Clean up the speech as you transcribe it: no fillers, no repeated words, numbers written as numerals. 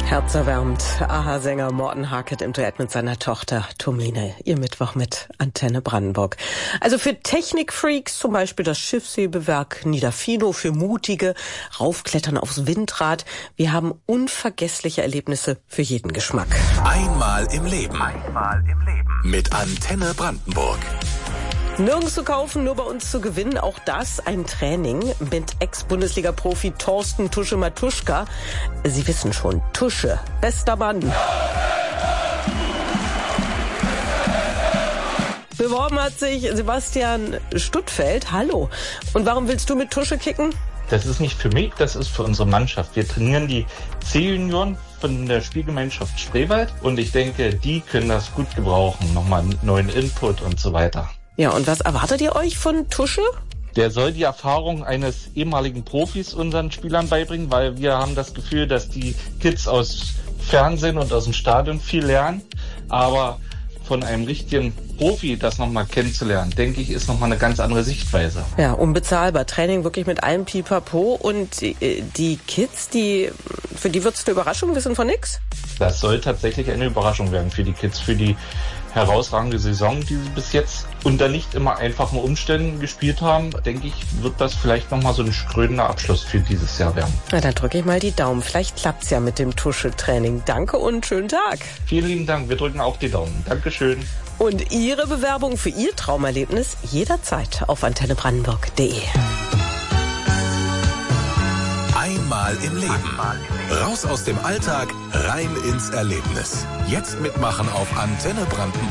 Herzerwärmend. Aha-Sänger Morten Harket im Duett mit seiner Tochter Tomine. Ihr Mittwoch mit Antenne Brandenburg. Also für Technikfreaks zum Beispiel das Schiffshebewerk Niederfino, für Mutige raufklettern aufs Windrad. Wir haben unvergessliche Erlebnisse für jeden Geschmack. Einmal im Leben. Mit Antenne Brandenburg. Nirgends zu kaufen, nur bei uns zu gewinnen. Auch das ein Training mit Ex-Bundesliga-Profi Thorsten Tusche Matuschka. Sie wissen schon, Tusche, bester Mann. Beworben hat sich Sebastian Stuttfeld. Hallo. Und warum willst du mit Tusche kicken? Das ist nicht für mich, das ist für unsere Mannschaft. Wir trainieren die C-Junioren von der Spielgemeinschaft Spreewald und ich denke, die können das gut gebrauchen. Nochmal einen neuen Input und so weiter. Ja, und was erwartet ihr euch von Tusche? Der soll die Erfahrung eines ehemaligen Profis unseren Spielern beibringen, weil wir haben das Gefühl, dass die Kids aus Fernsehen und aus dem Stadion viel lernen. Aber von einem richtigen Profi das nochmal kennenzulernen, denke ich, ist nochmal eine ganz andere Sichtweise. Ja, unbezahlbar. Training wirklich mit allem Pipapo. Und die Kids, für die wird's eine Überraschung, wissen von nix? Das soll tatsächlich eine Überraschung werden für die Kids, für die herausragende Saison, die sie bis jetzt unter nicht immer einfachen Umständen gespielt haben, denke ich, wird das vielleicht nochmal so ein krönender Abschluss für dieses Jahr werden. Na, dann drücke ich mal die Daumen. Vielleicht klappt's ja mit dem Tusche-Training. Danke und schönen Tag. Vielen lieben Dank. Wir drücken auch die Daumen. Dankeschön. Und Ihre Bewerbung für Ihr Traumerlebnis jederzeit auf antennebrandenburg.de. Einmal im Leben. Raus aus dem Alltag, rein ins Erlebnis. Jetzt mitmachen auf Antenne Brandenburg.